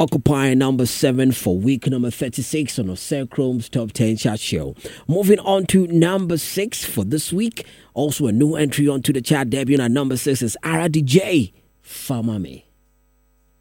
occupying number 7 for week number 36 on Osir Chrome's Top 10 Chart Show. Moving on to number 6 for this week. Also a new entry onto the chart, debut at number 6 is Ara DJ, Famame.